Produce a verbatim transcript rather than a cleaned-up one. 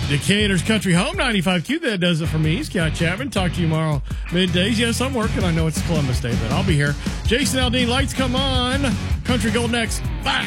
Decatur's Country Home ninety-five Q. That does it for me. Scott Chapman. Talk to you tomorrow middays. Yes, I'm working. I know it's Columbus Day, but I'll be here. Jason Aldean, lights come on. Country Gold next. Bye.